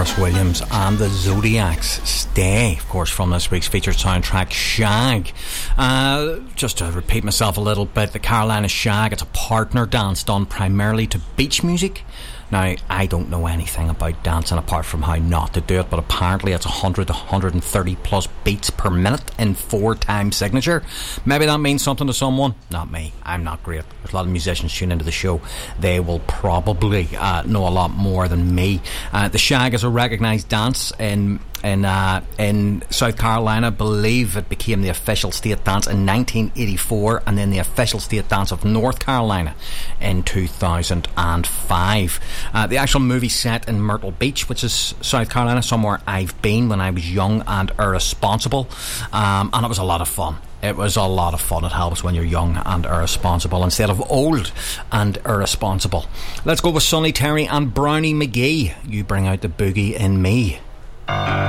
Maurice Williams and the Zodiacs. Stay, of course, from this week's featured soundtrack, Shag. Just to repeat myself a little bit, the Carolina Shag, it's a partner dance done primarily to beach music. Now, I don't know anything about dancing apart from how not to do it, but apparently it's 100 to 130 plus beats per minute in 4-time signature. Maybe that means something to someone. Not me. I'm not great. There's a lot of musicians tune into the show. They will probably know a lot more than me. The Shag is a recognised dance in South Carolina. I believe it became the official state dance in 1984, and then the official state dance of North Carolina in 2005. The actual movie set in Myrtle Beach, which is South Carolina, somewhere I've been when I was young and irresponsible, and it was a lot of fun. It was a lot of fun. It helps when you're young and irresponsible instead of old and irresponsible. Let's go with Sonny Terry and Brownie McGee. You bring out the boogie in me.